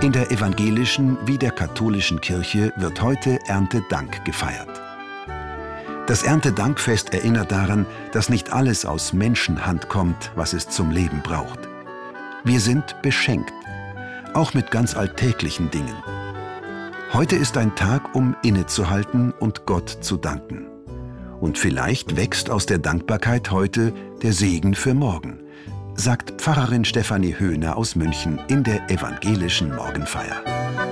In der evangelischen wie der katholischen Kirche wird heute Erntedank gefeiert. Das Erntedankfest erinnert daran, dass nicht alles aus Menschenhand kommt, was es zum Leben braucht. Wir sind beschenkt, auch mit ganz alltäglichen Dingen. Heute ist ein Tag, um innezuhalten und Gott zu danken. Und vielleicht wächst aus der Dankbarkeit heute der Segen für morgen, sagt Pfarrerin Stefanie Höhner aus München in der evangelischen Morgenfeier.